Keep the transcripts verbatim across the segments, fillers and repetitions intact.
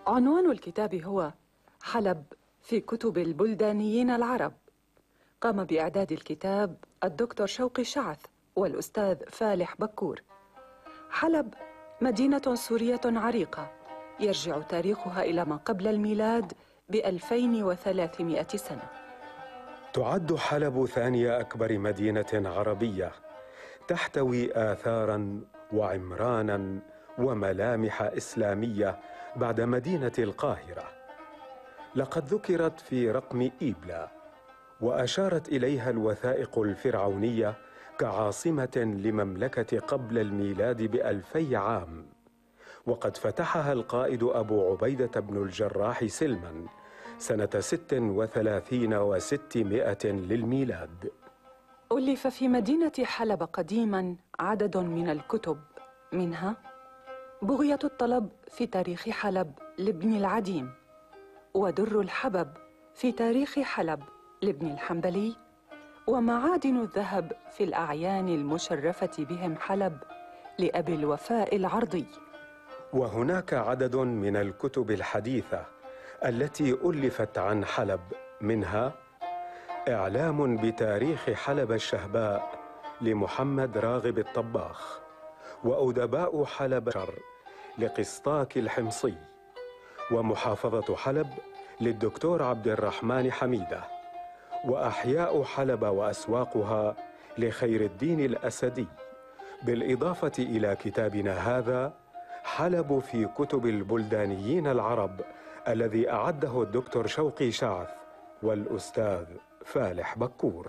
عنوان الكتاب هو حلب في كتب البلدانيين العرب. قام بإعداد الكتاب الدكتور شوقي شعث والأستاذ فالح بكور. حلب مدينة سورية عريقة يرجع تاريخها إلى ما قبل الميلاد بألفين وثلاثمائة سنة. تعد حلب ثاني أكبر مدينة عربية، تحتوي آثاراً وعمرانا وملامح إسلامية بعد مدينة القاهرة. لقد ذكرت في رقم إيبلا، وأشارت إليها الوثائق الفرعونية كعاصمة لمملكة قبل الميلاد بألفي عام، وقد فتحها القائد أبو عبيدة بن الجراح سلما سنة ست وثلاثين وستمائة للميلاد. ألف في مدينة حلب قديما عدد من الكتب، منها بغية الطلب في تاريخ حلب لابن العديم، ودر الحبب في تاريخ حلب لابن الحنبلي، ومعادن الذهب في الأعيان المشرفة بهم حلب لأبي الوفاء العرضي. وهناك عدد من الكتب الحديثة التي ألفت عن حلب، منها إعلام بتاريخ حلب الشهباء لمحمد راغب الطباخ، وأدباء حلب شر لقسطاك الحمصي، ومحافظة حلب للدكتور عبد الرحمن حميدة، وأحياء حلب وأسواقها لخير الدين الأسدي، بالإضافة إلى كتابنا هذا حلب في كتب البلدانيين العرب الذي أعده الدكتور شوقي شعث والأستاذ فالح بكور.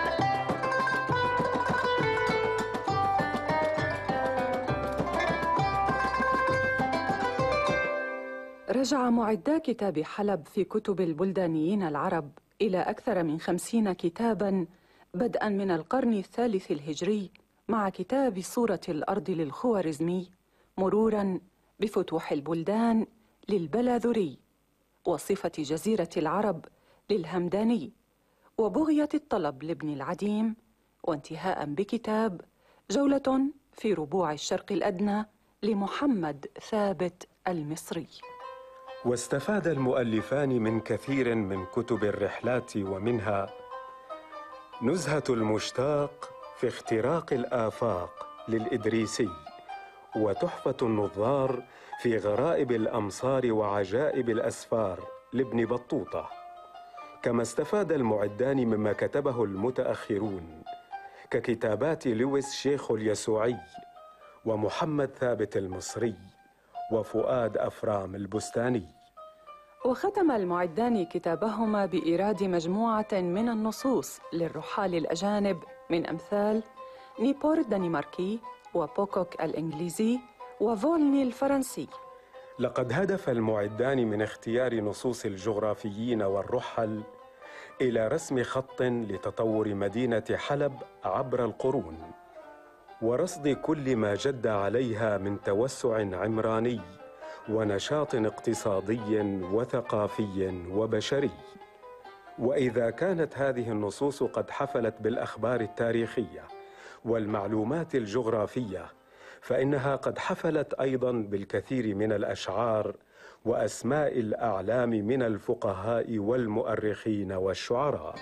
رجع معدا كتاب حلب في كتب البلدانيين العرب إلى أكثر من خمسين كتاباً بدءاً من القرن الثالث الهجري مع كتاب صورة الأرض للخوارزمي، مروراً بفتوح البلدان للبلاذري، وصفة جزيرة العرب للهمداني، وبغية الطلب لابن العديم، وانتهاء بكتاب جولة في ربوع الشرق الأدنى لمحمد ثابت المصري. واستفاد المؤلفان من كثير من كتب الرحلات، ومنها نزهة المشتاق في اختراق الآفاق للإدريسي، وتحفة النظار في غرائب الأمصار وعجائب الأسفار لابن بطوطة. كما استفاد المعدان مما كتبه المتأخرون ككتابات لويس شيخ اليسوعي ومحمد ثابت المصري وفؤاد أفرام البستاني. وختم المعدان كتابهما بإيراد مجموعة من النصوص للرحال الأجانب من أمثال نيبور الدنماركي وبوكوك الإنجليزي وفولني الفرنسي. لقد هدف المعدان من اختيار نصوص الجغرافيين والرحل إلى رسم خط لتطور مدينة حلب عبر القرون، ورصد كل ما جد عليها من توسع عمراني ونشاط اقتصادي وثقافي وبشري. وإذا كانت هذه النصوص قد حفلت بالأخبار التاريخية والمعلومات الجغرافية، فإنها قد حفلت أيضاً بالكثير من الأشعار وأسماء الأعلام من الفقهاء والمؤرخين والشعراء.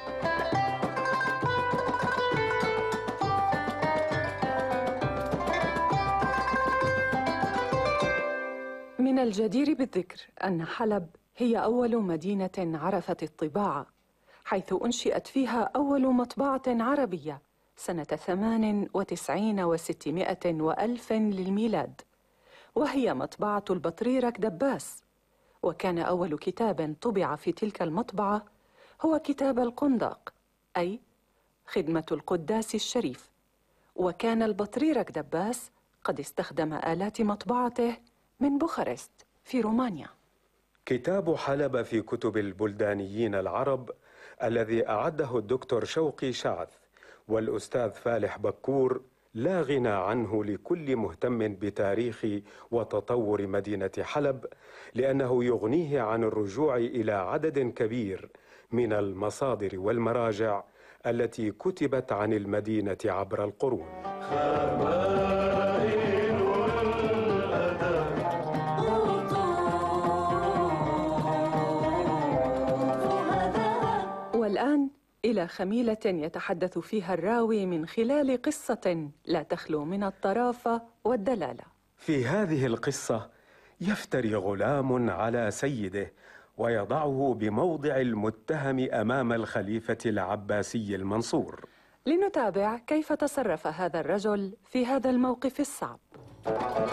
من الجدير بالذكر أن حلب هي أول مدينة عرفت الطباعة، حيث أنشئت فيها أول مطبعة عربية سنة ثمان وتسعين وستمائة وألف للميلاد، وهي مطبعة البطريرك دباس. وكان أول كتاب طبع في تلك المطبعة هو كتاب القنداق، أي خدمة القداس الشريف، وكان البطريرك دباس قد استخدم آلات مطبعته من بوخارست في رومانيا. كتاب حلب في كتب البلدانيين العرب الذي أعده الدكتور شوقي شعث والأستاذ فالح بكور لا غنى عنه لكل مهتم بتاريخ وتطور مدينة حلب، لأنه يغنيه عن الرجوع إلى عدد كبير من المصادر والمراجع التي كتبت عن المدينة عبر القرون. إلى خميلة يتحدث فيها الراوي من خلال قصة لا تخلو من الطرافة والدلالة. في هذه القصة يفتري غلام على سيده ويضعه بموضع المتهم أمام الخليفة العباسي المنصور. لنتابع كيف تصرف هذا الرجل في هذا الموقف الصعب.